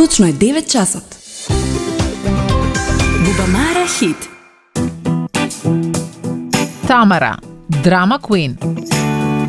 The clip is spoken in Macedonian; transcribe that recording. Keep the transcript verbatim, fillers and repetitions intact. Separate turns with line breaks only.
Точно е девет часот.
Бубамара хит. Тамара, драма квин.